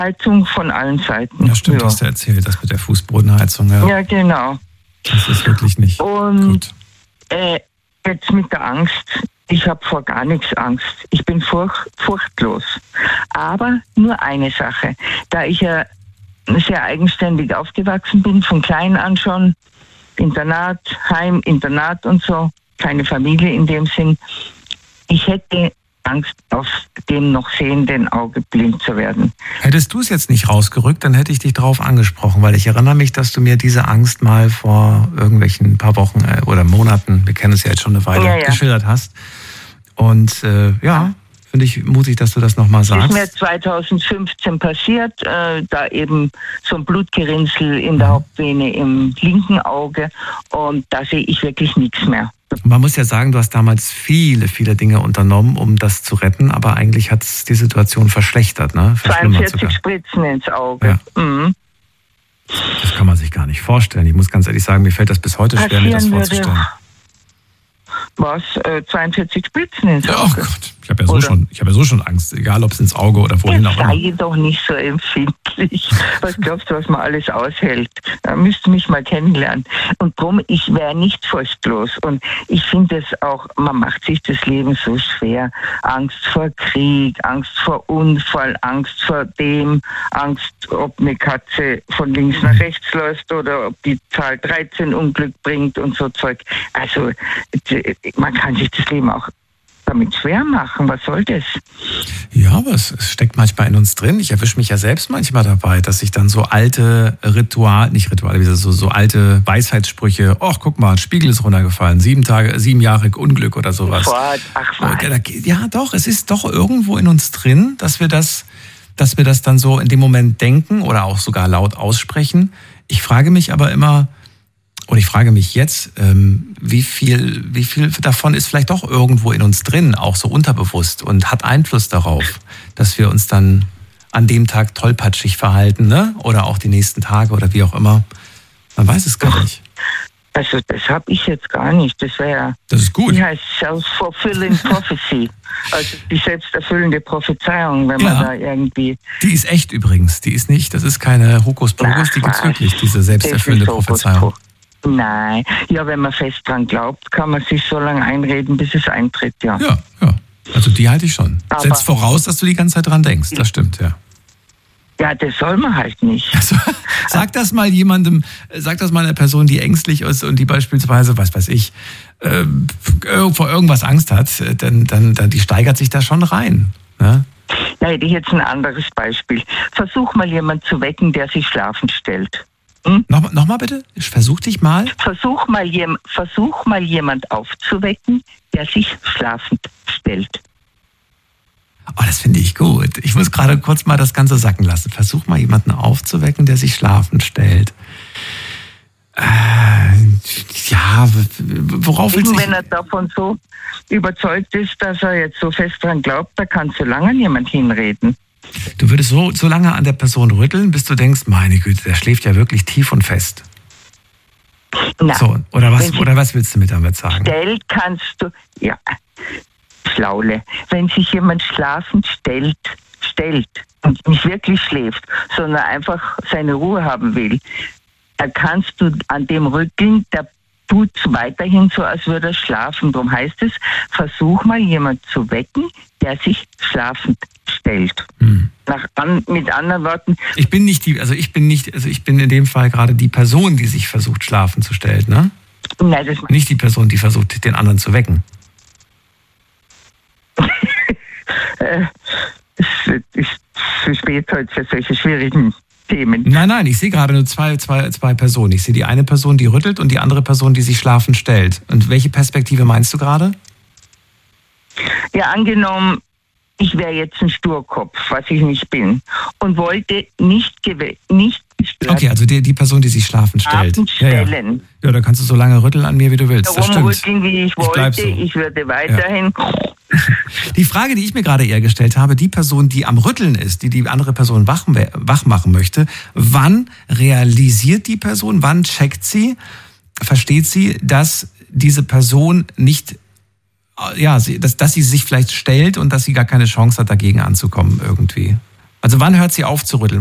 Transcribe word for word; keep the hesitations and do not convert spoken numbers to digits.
Heizung von allen Seiten. Ja, stimmt, ja. hast du erzählt, das mit der Fußbodenheizung. Ja, ja genau. Das ist wirklich nicht Und gut. Äh, jetzt mit der Angst. Ich habe vor gar nichts Angst. Ich bin furch- furchtlos. Aber nur eine Sache. Da ich ja sehr eigenständig aufgewachsen bin, von klein an schon, Internat, Heim, Internat und so, keine Familie in dem Sinn. Ich hätte Angst, auf dem noch sehenden Auge blind zu werden. Hättest du es jetzt nicht rausgerückt, dann hätte ich dich darauf angesprochen, weil ich erinnere mich, dass du mir diese Angst mal vor irgendwelchen paar Wochen oder Monaten, wir kennen es ja jetzt schon eine Weile, ja, ja. geschildert hast. Und äh, ja, finde ich mutig, dass du das nochmal sagst. Das ist mir zweitausendfünfzehn passiert, äh, da eben so ein Blutgerinnsel in der Hauptvene im linken Auge und da sehe ich wirklich nichts mehr. Man muss ja sagen, du hast damals viele, viele Dinge unternommen, um das zu retten, aber eigentlich hat es die Situation verschlechtert, ne? zweiundvierzig Spritzen ins Auge. Ja. Mhm. Das kann man sich gar nicht vorstellen. Ich muss ganz ehrlich sagen, mir fällt das bis heute schwer, mir das vorzustellen. Was? Äh, zweiundvierzig Spritzen ins Auge? Oh Gott, ich habe ja, so schon, ich hab ja so schon Angst, egal ob es ins Auge oder wohin auch immer. Sei doch nicht so empfindlich. Was glaubst du, was man alles aushält? Da müsst ihr mich mal kennenlernen. Und drum, ich wäre nicht furchtlos. Und ich finde es auch, man macht sich das Leben so schwer. Angst vor Krieg, Angst vor Unfall, Angst vor dem, Angst, ob eine Katze von links nach rechts läuft oder ob die Zahl dreizehn Unglück bringt und so Zeug. Also, man kann sich das Leben auch damit schwer machen. Was soll das? Ja, aber es, es steckt manchmal in uns drin. Ich erwische mich ja selbst manchmal dabei, dass ich dann so alte Ritual, nicht Rituale, so, so alte Weisheitssprüche, ach guck mal, ein Spiegel ist runtergefallen, sieben Tage, sieben Jahre Unglück oder sowas. Ach, was? Ja, doch, es ist doch irgendwo in uns drin, dass wir das, dass wir das dann so in dem Moment denken oder auch sogar laut aussprechen. Ich frage mich aber immer, Und ich frage mich jetzt, ähm, wie viel, wie viel davon ist vielleicht doch irgendwo in uns drin, auch so unterbewusst und hat Einfluss darauf, dass wir uns dann an dem Tag tollpatschig verhalten, ne? Oder auch die nächsten Tage oder wie auch immer. Man weiß es gar nicht. Also das habe ich jetzt gar nicht. Das wäre ja... Das ist gut. Die heißt Self-Fulfilling Prophecy. Also die selbsterfüllende Prophezeiung, wenn ja, man da irgendwie... Die ist echt übrigens. Die ist nicht, das ist keine Hokuspokus, die gibt's wirklich, diese selbsterfüllende Prophezeiung. Nein, ja, wenn man fest dran glaubt, kann man sich so lange einreden, bis es eintritt, ja. Ja, ja. Also die halte ich schon. Aber setzt voraus, dass du die ganze Zeit dran denkst. Das stimmt, ja. Ja, das soll man halt nicht. Also, sag das mal jemandem, sag das mal einer Person, die ängstlich ist und die beispielsweise, was weiß ich, äh, vor irgendwas Angst hat, dann, dann, dann die steigert sich da schon rein. Ne? Da hätte ich jetzt ein anderes Beispiel. Versuch mal jemanden zu wecken, der sich schlafend stellt. Hm? Noch, noch mal bitte? Versuch dich mal. Versuch mal, jem, versuch mal jemand aufzuwecken, der sich schlafend stellt. Oh, das finde ich gut. Ich muss gerade kurz mal das Ganze sacken lassen. Versuch mal jemanden aufzuwecken, der sich schlafend stellt. Äh, ja, worauf willst du... Wenn er davon so überzeugt ist, dass er jetzt so fest dran glaubt, da kann so lange niemand hinreden. Du würdest so, so lange an der Person rütteln, bis du denkst, meine Güte, der schläft ja wirklich tief und fest. Na, so, oder was, oder was willst du mit damit sagen? Stellt kannst du, ja, Schlaule. Wenn sich jemand schlafend stellt, stellt und nicht wirklich schläft, sondern einfach seine Ruhe haben will, da kannst du an dem rütteln, der tut weiterhin so, als würde er schlafen. Darum heißt es, versuch mal jemand zu wecken, der sich schlafend stellt. Hm. Nach, an, mit anderen Worten. Ich bin nicht die, also ich bin nicht, also ich bin in dem Fall gerade die Person, die sich versucht, schlafen zu stellen, ne? Nein, das nicht die Person, die versucht, den anderen zu wecken. Es ist zu spät heute für solche schwierigen Themen. Nein, nein, ich sehe gerade nur zwei, zwei, zwei Personen. Ich sehe die eine Person, die rüttelt und die andere Person, die sich schlafend stellt. Und welche Perspektive meinst du gerade? Ja, angenommen, ich wäre jetzt ein Sturkopf, was ich nicht bin, und wollte nicht, gew- nicht gestört. Okay, also die, die Person, die sich schlafend stellt. Ja, ja. ja, da kannst du so lange rütteln an mir, wie du willst. Das stimmt. Rütteln, wie ich wollte. Ich, so. ich würde weiterhin... Ja. Die Frage, die ich mir gerade eher gestellt habe, die Person, die am Rütteln ist, die die andere Person wach, wach machen möchte, wann realisiert die Person, wann checkt sie, versteht sie, dass diese Person nicht, ja, dass, dass sie sich vielleicht stellt und dass sie gar keine Chance hat, dagegen anzukommen irgendwie? Also wann hört sie auf zu rütteln?